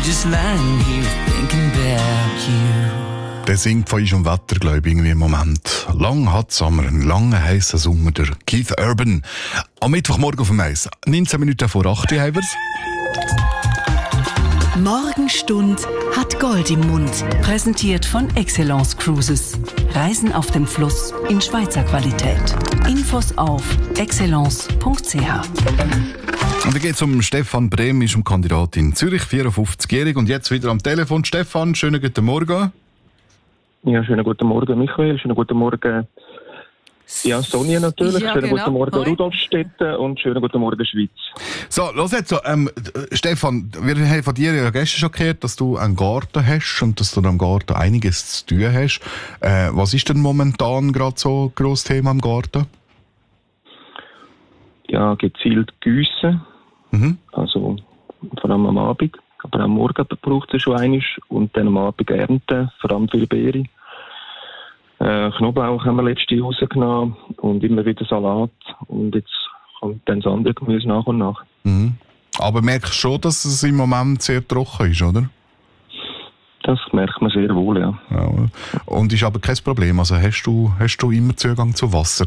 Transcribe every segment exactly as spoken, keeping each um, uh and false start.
just lying here thinking about you. Der singt von unserem Wetter, glaube ich, irgendwie im Moment. Lang hat Sommer, einen langen, heißen Sommer, der Keith Urban. Am Mittwochmorgen auf dem Eis. neunzehn Minuten vor acht haben wir's. Morgenstund hat Gold im Mund. Präsentiert von Excellence Cruises. Reisen auf dem Fluss in Schweizer Qualität. Infos auf excellence punkt c h. Und dann geht's um Stefan Brehm, ist um Kandidat in Zürich, vierundfünfzigjährig. Und jetzt wieder am Telefon. Stefan, schönen guten Morgen. Ja, schönen guten Morgen, Michael. Schönen guten Morgen, ja, Sonja natürlich. Ja, schönen genau. guten Morgen, Hoi. Rudolfstetten. Und schönen guten Morgen, Schweiz. So, los jetzt so. Ähm, Stefan, wir haben von dir ja gestern schon gehört, dass du einen Garten hast und dass du am Garten einiges zu tun hast. Äh, was ist denn momentan gerade so ein grosses Thema im Garten? Ja, gezielt gießen. Mhm. Also vor allem am Abend. Aber am Morgen braucht es schon einiges. Und dann am Abend ernten, vor allem viele Beeren. Äh, Knoblauch haben wir letzte rausgenommen und immer wieder Salat. Und jetzt kommt dann das andere Gemüse nach und nach. Mhm. Aber merkst du schon, dass es im Moment sehr trocken ist, oder? Das merkt man sehr wohl, ja. Ja. Und ist aber kein Problem. Also hast du, hast du immer Zugang zu Wasser?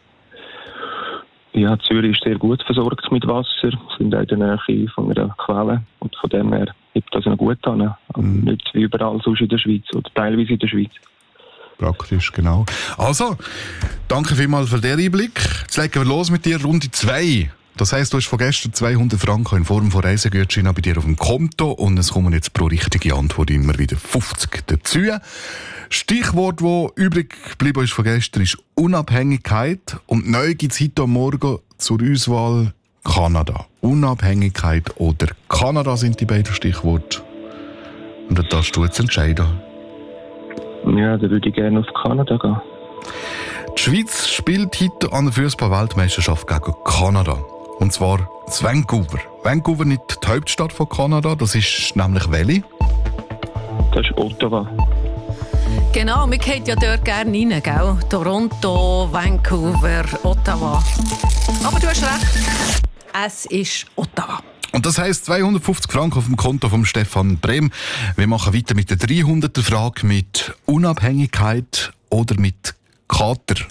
Ja, Zürich ist sehr gut versorgt mit Wasser. Wir sind auch in der Nähe von einer Quelle. Und von dem her gibt das noch gut an. Mhm. Nicht wie überall sonst in der Schweiz oder teilweise in der Schweiz. Praktisch, genau. Also, danke vielmals für den Einblick. Jetzt legen wir los mit dir, Runde zwei. Das heisst, du hast von gestern zweihundert Franken in Form von Reisegutscheinen bei dir auf dem Konto und es kommen jetzt pro richtige Antwort immer wieder fünfzig dazu. Stichwort, das übrig geblieben ist von gestern, ist Unabhängigkeit. Und neu gibt es heute am Morgen zur Auswahl Kanada. Unabhängigkeit oder Kanada sind die beiden Stichworte. Und da darfst du jetzt entscheiden. Ja, da würde ich gerne auf Kanada gehen. Die Schweiz spielt heute an der Fußball-Weltmeisterschaft gegen Kanada. Und zwar in Vancouver. Vancouver nicht die Hauptstadt von Kanada, das ist nämlich welche? Das ist Ottawa. Genau, wir gehen ja dort gerne rein, gell? Toronto, Vancouver, Ottawa. Aber du hast recht, es ist Ottawa. Und das heisst zweihundertfünfzig Franken auf dem Konto von Stefan Brehm. Wir machen weiter mit der dreihunderter Frage mit Unabhängigkeit oder mit Kater.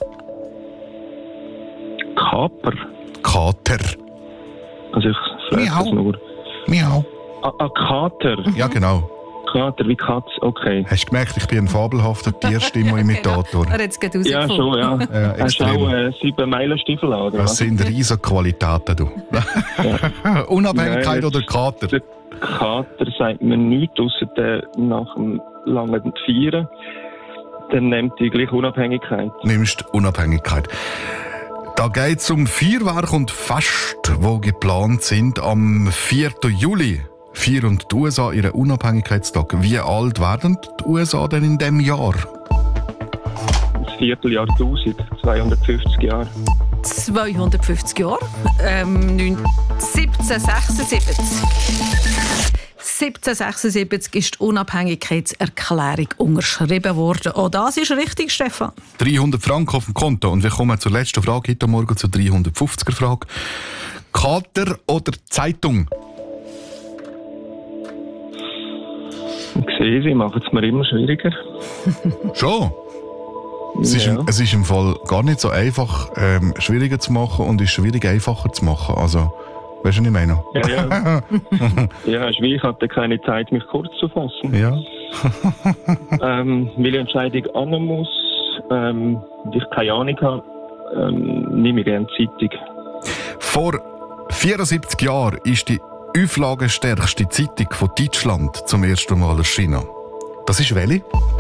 Kaper? Kater. Also ich frage Miau. das nur. Miau. Ah, ah, Kater. Ja, genau. Kater wie Katz, okay. Hast du gemerkt, ich bin ein fabelhafter Tierstimme-Imitator. Er hat es gerade Ja, rausgefunden. schon, ja. Ja, Hast du extrem. auch äh, sieben Meilen Stiefel an, oder Das was? sind riesige Qualitäten, du. Unabhängigkeit Nein, oder Kater? Der Kater sagt mir nichts, ausser der nach dem langen Feiern. Dann nimmt die gleich Unabhängigkeit. Nimmst Unabhängigkeit. Da geht es um Feuerwerk und Fest, die geplant sind am vierten Juli. Feiern die U S A ihren Unabhängigkeitstag. Wie alt werden die U S A denn in diesem Jahr? Das Vierteljahrtausend, zweihundertfünfzig Jahre. zweihundertfünfzig Jahre. Ähm, siebzehnhundertsechsundsiebzig. siebzehnhundertsechsundsiebzig ist die Unabhängigkeitserklärung unterschrieben worden. Auch das ist richtig, Stefan. dreihundert Franken auf dem Konto. Und wir kommen zur letzten Frage heute Morgen, zur dreihundertfünfziger Frage. Kater oder Zeitung? Ich sehe, sie machen es mir immer schwieriger. Schon? Es ist, Ja. im, es ist im Fall gar nicht so einfach, ähm, schwieriger zu machen und ist schwierig einfacher zu machen. Also, weißt du, was ich meine? Ja, ja. Ja, schwierig, ich hatte keine Zeit, mich kurz zu fassen. Ja. Ähm, weil ich Entscheidung annehmen muss, ähm, und ich keine Ahnung habe, ähm, nehme ich gerne Zeitung. Vor vierundsiebzig Jahren ist die auflagenstärkste Zeitung von Deutschland zum ersten Mal erschienen. Das ist welche?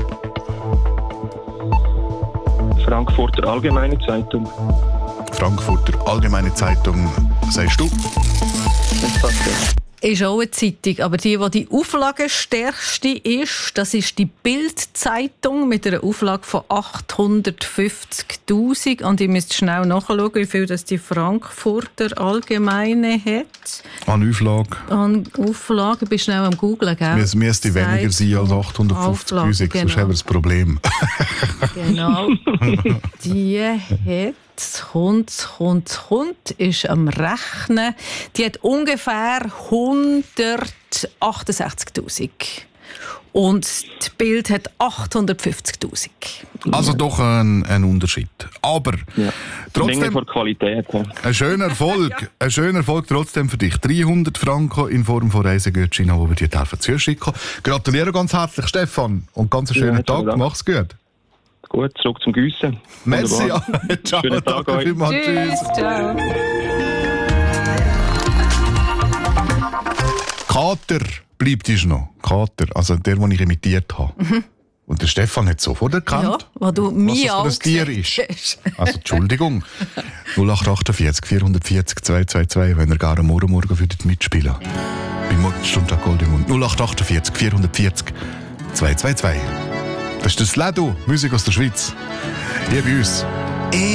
Frankfurter Allgemeine Zeitung. Frankfurter Allgemeine Zeitung, sagst du? Das passt ja. Ist auch eine Zeitung, aber die, die die auflagenstärkste ist, das ist die Bild-Zeitung mit einer Auflage von achthundertfünfzigtausend. Und ihr müsst schnell nachschauen, wie viel das die Frankfurter Allgemeine hat. An Auflage. An Auflage, du bist schnell am Googlen, gell? Es müsste weniger sein als achthundertfünfzigtausend, Auflage, sonst haben wir das Problem. Genau. Die hat es kommt, es kommt, es kommt, ist am Rechnen. Die hat ungefähr hundertachtundsechzigtausend. Und das Bild hat achthundertfünfzigtausend. Also doch ein, ein Unterschied. Aber Ja. trotzdem Menge vor Qualität. Ja. ein schöner Erfolg. Ein schöner Erfolg trotzdem für dich. dreihundert Franken in Form von Reisegutscheinen, die wir dir helfen zu schicken. Gratuliere ganz herzlich, Stefan. Und ganz einen schönen Ja, Tag. Dank. Mach's gut. Gut, zurück zum Giessen. Merci. Wunderbar. Ciao. Schönen Tag Danke euch. vielmals. Tschüss, ciao. Kater bleibt es noch. Kater, also der, den ich imitiert habe. Mhm. Und der Stefan hat sofort erkannt, Ja, weil du was mich das für ein auch Tier gesagt ist. Also Entschuldigung. null acht achtundvierzig vierhundertvierzig zweihundertzweiundzwanzig, wenn ihr gerne morgen morgen würdet mitspielen. Bei Morgenstunde Gold im Mund. null acht achtundvierzig vierhundertvierzig zweihundertzweiundzwanzig. Das ist das Ledo, Musik aus der Schweiz. Hier bei uns.